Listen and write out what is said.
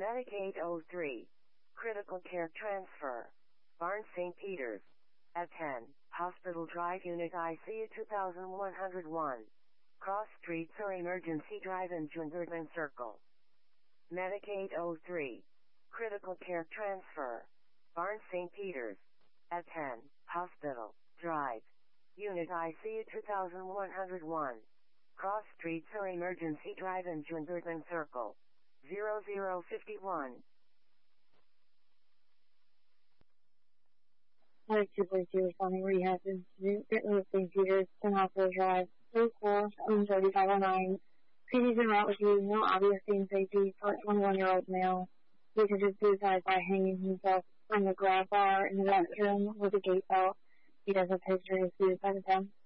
Medicaid 03. Critical care transfer. Barnes St. Peter's. At 10, Hospital Drive Unit ICU 2101. Cross Streets or Emergency Drive in Jungerman Circle. Medicaid 03. Critical care transfer. Barnes St. Peter's. At 10, Hospital Drive Unit ICU 2101. Cross Streets or Emergency Drive in Jungerman Circle. 0051. Medic 242 responding Rehab Institute, St. Peter's, 10 Hospital Drive, so close, 3509. PD's en route with you, no obvious game safety, 21-year-old male. He attempted suicide by hanging himself from the grab bar in the bathroom with a gate belt. He does have history of suicide attempt.